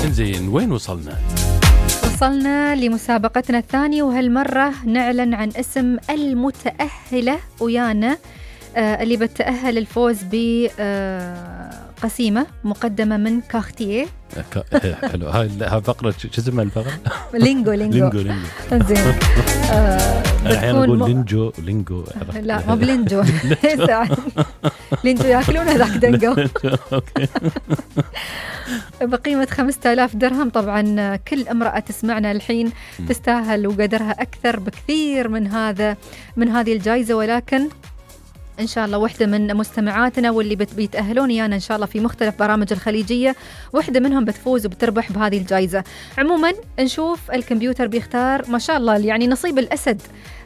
زين، وين وصلنا؟ وصلنا لمسابقتنا الثانية، وهالمرة نعلن عن اسم المتأهلة ويانا اللي بتأهل الفوز بقسيمة مقدمة من كارتيه. حلو. هاي فقرة شو اسمها الفقرة؟ لينجو. زين. أحيانا أقول لينجو. لا ما بلينجو. لينجو يأكلون هذاك دنجو. بقيمة 5000 درهم. طبعا كل امرأة تسمعنا الحين تستاهل وقدرها أكثر بكثير من هذه الجائزة، ولكن إن شاء الله واحدة من مستمعاتنا واللي بيتأهلون يانا إن شاء الله في مختلف برامج الخليجية، واحدة منهم بتفوز وبتربح بهذه الجائزة. عموما نشوف الكمبيوتر بيختار ما شاء الله يعني نصيب الأسد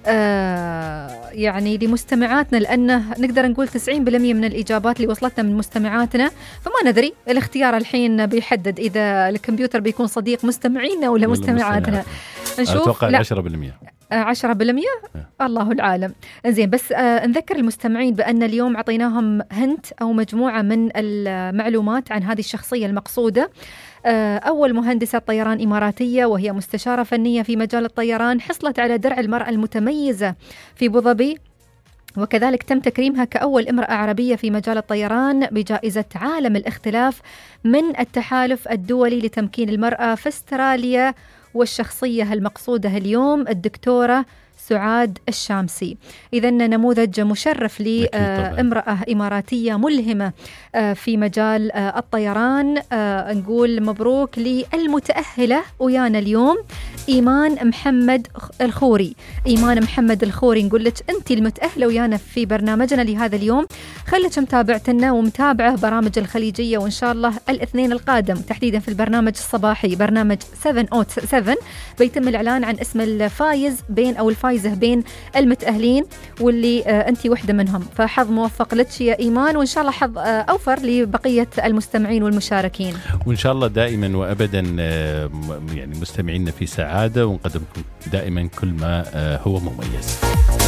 يعني لمستمعاتنا، لأنه نقدر نقول 90% من الإجابات اللي وصلتنا من مستمعاتنا، فما ندري الاختيار الحين بيحدد إذا الكمبيوتر بيكون صديق مستمعينا ولا مستمعاتنا. نشوف. أتوقع 10%. 10%. الله العالم. إنزين، بس نذكر المستمعين بأن اليوم عطيناهم هنت أو مجموعة من المعلومات عن هذه الشخصية المقصودة. أول مهندسة طيران إماراتية، وهي مستشارة فنية في مجال الطيران، حصلت على درع المرأة المتميزة في أبوظبي، وكذلك تم تكريمها كأول امرأة عربية في مجال الطيران بجائزة عالم الاختلاف من التحالف الدولي لتمكين المرأة في استراليا. والشخصية المقصودة اليوم الدكتورة سعاد الشامسي. إذن نموذج مشرف لامرأة إماراتية ملهمة في مجال الطيران. نقول مبروك للمتأهلة ويانا اليوم إيمان محمد الخوري. إيمان محمد الخوري، نقول لك أنت المتأهلة ويانا في برنامجنا لهذا اليوم. خليك متابعتنا ومتابعة برامج الخليجية، وإن شاء الله الاثنين القادم تحديدا في البرنامج الصباحي برنامج 7 بيتم الإعلان عن اسم الفائز الفائزة بين المتأهلين، واللي أنت واحدة منهم. فحظ موفق لك يا إيمان، وإن شاء الله حظ أوفر لبقية المستمعين والمشاركين، وإن شاء الله دائما وأبدا يعني مستمعينا في سعادة، ونقدم دائما كل ما هو مميز.